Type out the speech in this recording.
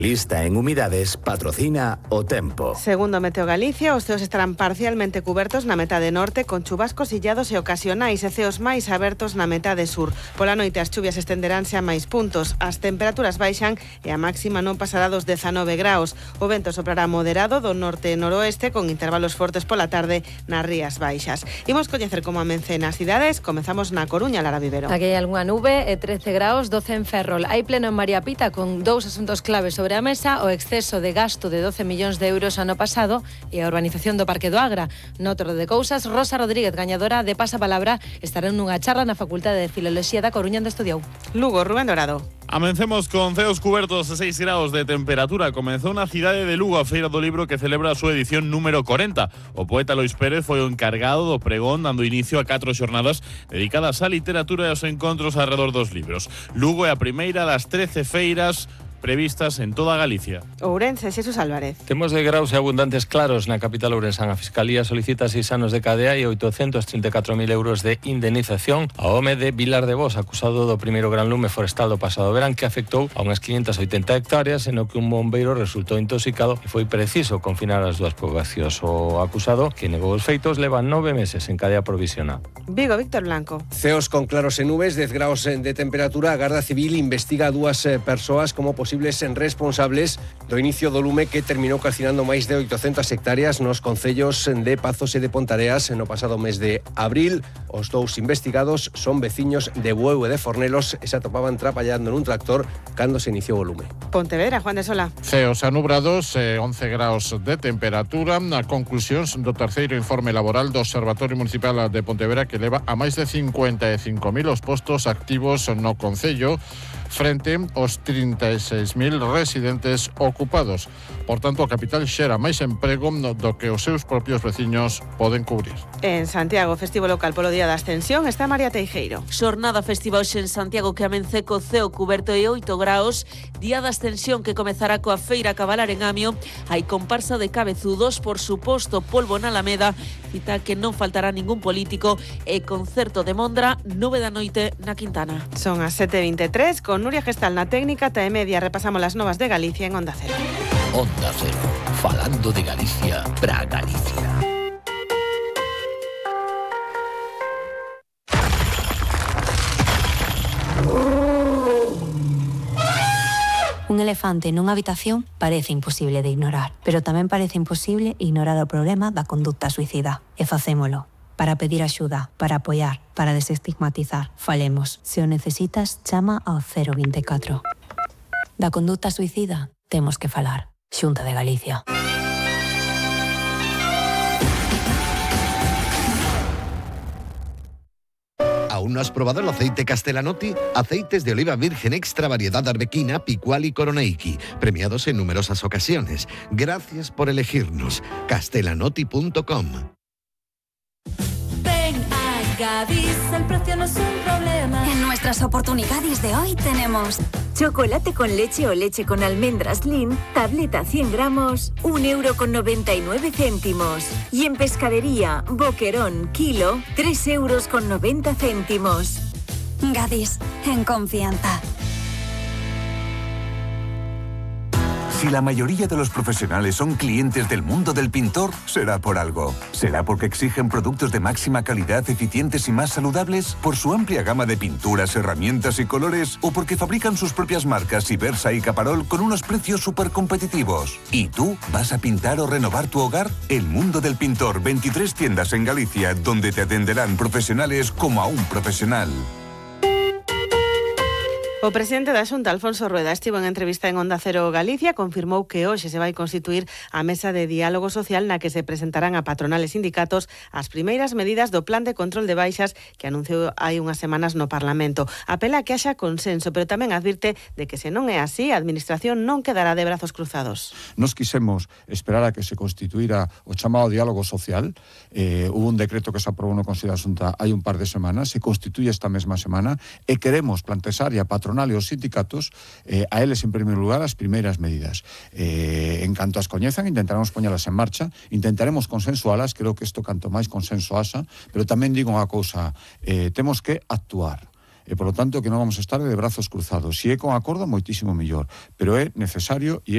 Lista en umidades, patrocina o Tempo. Segundo Meteo Galicia, os ceos estarán parcialmente cubertos na metade norte con chubascos illados e ocasionais e ceos máis abertos na metade sur. Pola noite as chuvias estenderánse a máis puntos, as temperaturas baixan e a máxima non pasará dos 19 graus. O vento soprará moderado do norte e noroeste con intervalos fortes pola tarde nas rías baixas. Imos coñecer como amence nas cidades. Comezamos na Coruña, Lara Vivero. Aquí hai algunha nube e 13 graus, 12 en Ferrol. Hai pleno en María Pita con dous asuntos claves sobre a mesa: o exceso de gasto de 12 millóns de euros ano pasado e a urbanización do Parque do Agra. Noutro de cousas, Rosa Rodríguez, gañadora de Pasapalabra, estará nunha charla na Facultade de Filoloxía da Coruña onde estudiou. Lugo, Rubén Dorado. Amencemos con ceos cubertos e 6 graus de temperatura. Comezou na cidade de Lugo a Feira do Libro, que celebra a súa edición número 40. O poeta Lois Pérez foi o encargado do pregón, dando inicio a 4 xornadas dedicadas á literatura e aos encontros alrededor dos libros. Lugo é a primeira das 13 feiras previstas en toda Galicia. Ourense, Xesús Álvarez. Temos de graus e abundantes claros na capital ourensán. A Fiscalía solicita 6 anos de cadea e 834.000 euros de indemnización ao home de Vilar de Vos, acusado do primeiro gran lume forestal do pasado verán, que afectou a unhas 580 hectáreas, en o que un bombeiro resultou intoxicado e foi preciso confinar as dúas poboacións. O acusado, que negou os feitos, leva 9 meses en cadea provisional. Vigo, Víctor Blanco. Ceos con claros e nubes, 10 graus de temperatura. A Garda Civil investiga a dúas persoas como posibles responsables do inicio do lume que terminou calcinando máis de 800 hectáreas nos concellos de Pazos e de Pontareas no pasado mes de abril. Os dous investigados son veciños de Bueu e de Fornelos e se atopaban traballando nun tractor cando se iniciou o lume. Pontevedra, Juan de Sola. Ceos anubrados, 11 graus de temperatura. A conclusións do terceiro informe laboral do Observatorio Municipal de Pontevedra, que leva a máis de 55.000 os postos activos no concello, frente aos 36.000 residentes ocupados. Por tanto, a capital xera máis emprego do que os seus propios veciños poden cubrir. En Santiago, festivo local polo Día da Ascensión, está María Teijeiro. Xornada festiva hoxe en Santiago que amencé co ceo cuberto e 8 graus. Día da Ascensión que comezará coa feira a cabalar en Amio. Hai comparsa de cabezudos, por suposto, polvo na Alameda, cita que non faltará ningún político, e concerto de Mondra, 9 da noite na Quintana. Son as 7:23, con Nuria Gestal na técnica, e media repasamos las novas de Galicia en Onda Cero. Onda Cero, falando de Galicia para Galicia. Un elefante nunha habitación parece imposible de ignorar, pero tamén parece imposible ignorar o problema da conducta suicida. E facémolo. Para pedir axuda, para apoiar, para desestigmatizar. Falemos. Se o necesitas, chama ao 024. Da conducta suicida, temos que falar. Xunta de Galicia. ¿Aún no has probado el aceite Castellanotti? Aceites de oliva virgen extra variedad arbequina, picual y coroneiki, premiados en numerosas ocasiones. Gracias por elegirnos. Castellanotti.com. Ven a Gadis, el precio no es un problema. En nuestras oportunidades de hoy tenemos chocolate con leche o leche con almendras Lean, tableta 100 gramos, 1,99 €. Y en pescadería, boquerón, kilo, 3,90 €. Gadis, en confianza. Si la mayoría de los profesionales son clientes del mundo del pintor, será por algo. ¿Será porque exigen productos de máxima calidad, eficientes y más saludables? ¿Por su amplia gama de pinturas, herramientas y colores? ¿O porque fabrican sus propias marcas Ibersa y Caparol con unos precios súper competitivos? ¿Y tú vas a pintar o renovar tu hogar? El mundo del pintor, 23 tiendas en Galicia, donde te atenderán profesionales como a un profesional. O presidente da Xunta, Alfonso Rueda, estivo en entrevista en Onda Cero Galicia, confirmou que hoxe se vai constituir a mesa de diálogo social na que se presentarán a patronal e sindicatos as primeiras medidas do plan de control de baixas que anunciou hai unhas semanas no Parlamento. Apela a que haxa consenso, pero tamén advirte de que se non é así, a Administración non quedará de brazos cruzados. Nos quisemos esperar a que se constituíra o chamado diálogo social. Hubo un decreto que se aprobou no Consello da Xunta hai un par de semanas, se constituye esta mesma semana e queremos plantexar a patronal e os sindicatos a eles en primeiro lugar as primeiras medidas. En canto as coñezan, intentaremos poñelas en marcha, intentaremos consensualas, creo que isto canto máis consenso haxa, pero tamén digo unha cousa, temos que actuar. E, por lo tanto, que non vamos a estar de brazos cruzados. Se é con acordo, moitísimo mellor, pero é necesario e